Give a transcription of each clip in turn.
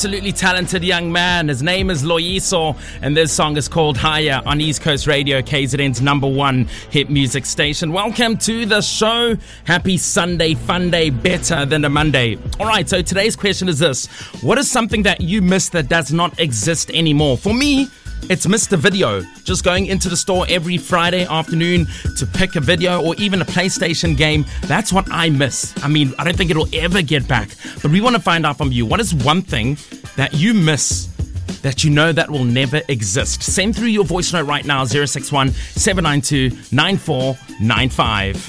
absolutely talented young man. His name is Loyiso, and this song is called Higher on East Coast Radio, KZN's #1 hit music station. Welcome to the show. Happy Sunday, fun day, better than a Monday. All right, so today's question is this. What is something that you miss that does not exist anymore? For me, it's Mr. Video. Just going into the store every Friday afternoon to pick a video or even a PlayStation game. That's what I miss. I mean, I don't think it'll ever get back. But we want to find out from you. What is one thing that you miss that you know that will never exist? Send through your voice note right now, 061-792-9495.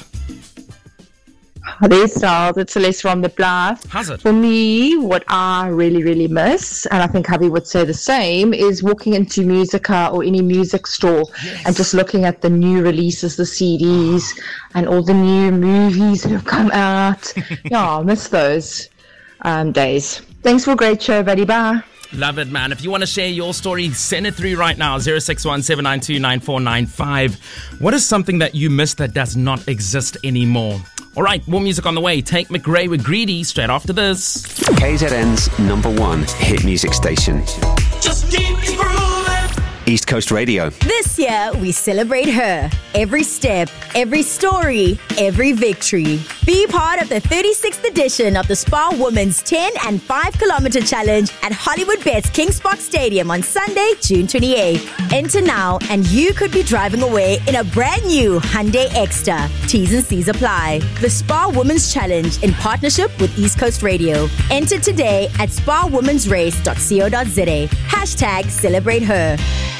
Hi, Styles. It's Celeste from the Plaas. How's it? For me, what I really, really miss, and I think Hubby would say the same, is walking into Musica or any music store and just looking at the new releases, the CDs, and all the new movies that have come out. Yeah, I miss those days. Thanks for a great show, buddy. Bye. Love it, man. If you want to share your story, send it through right now, 061-792-9495. What is something that you miss that does not exist anymore? All right, more music on the way. Take McRae with Greedy straight after this. KZN's #1 hit music station. Just keep grooving. East Coast Radio. This year, we celebrate her. Every step, every story, every victory. Be part of the 36th edition of the Spar Women's 10 and 5 kilometer challenge at Hollywood Bets Kings Park Stadium on Sunday, June 28th. Enter now and you could be driving away in a brand new Hyundai Extra. T's and C's apply. The Spar Women's Challenge in partnership with East Coast Radio. Enter today at sparwomensrace.co.za. Hashtag celebrate her.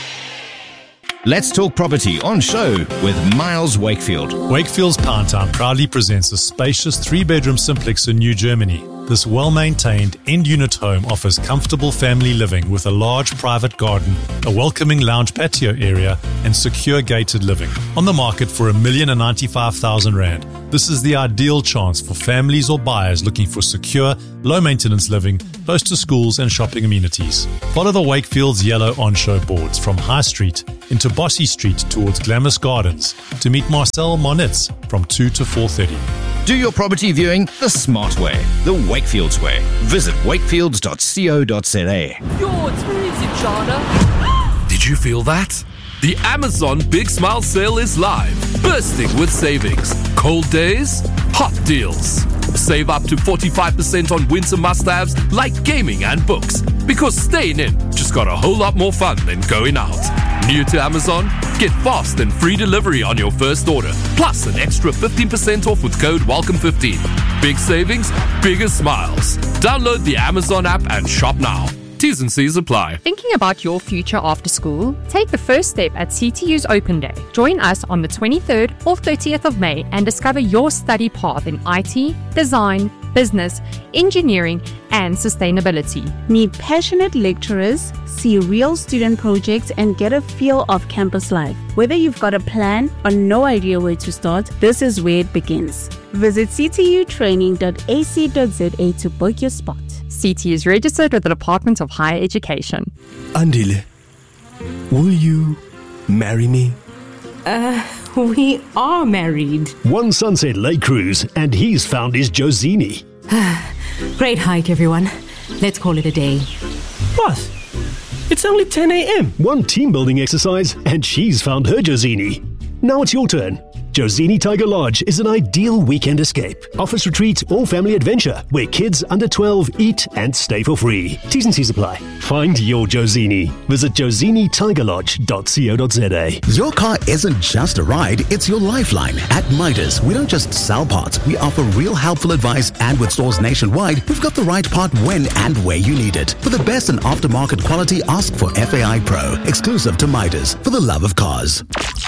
Let's Talk Property on show with Miles Wakefield. Wakefield's Pound Town proudly presents a spacious 3-bedroom simplex in New Germany. This well-maintained end-unit home offers comfortable family living with a large private garden, a welcoming lounge patio area, and secure gated living. On the market for R1,095,000. This is the ideal chance for families or buyers looking for secure, low-maintenance living close to schools and shopping amenities. Follow the Wakefield's yellow on-show boards from High Street into Bossy Street towards Glamis Gardens to meet Marcel Monitz from 2 to 4:30. Do your property viewing the smart way, the Wakefield's way. Visit wakefields.co.za. Yo, it's music, Shana. Did you feel that? The Amazon Big Smile Sale is live, bursting with savings. Cold days, hot deals. Save up to 45% on winter must-haves like gaming and books. Because staying in just got a whole lot more fun than going out. New to Amazon? Get fast and free delivery on your first order, plus an extra 15% off with code WELCOME15. Big savings, bigger smiles. Download the Amazon app and shop now. T's and C's apply. Thinking about your future after school? Take the first step at CTU's Open Day. Join us on the 23rd or 30th of May and discover your study path in IT, design, business, engineering, and sustainability. Meet passionate lecturers, see real student projects, and get a feel of campus life. Whether you've got a plan or no idea where to start, this is where it begins. Visit ctutraining.ac.za to book your spot. CT is registered with the Department of Higher Education. Andile, will you marry me? We are married. One Sunset Lake cruise, and he's found his Josini. Great hike, everyone. Let's call it a day. What? It's only 10 a.m. One team building exercise, and she's found her Josini. Now it's your turn. Josini Tiger Lodge is an ideal weekend escape. Office retreat or family adventure where kids under 12 eat and stay for free. T's and C's apply. Find your Josini. Visit josinitigerlodge.co.za. Your car isn't just a ride, it's your lifeline. At Midas, we don't just sell parts, we offer real helpful advice, and with stores nationwide, we've got the right part when and where you need it. For the best in aftermarket quality, ask for FAI Pro, exclusive to Midas, for the love of cars.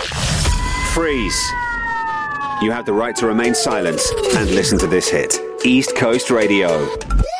Freeze. You have the right to remain silent and listen to this hit. East Coast Radio.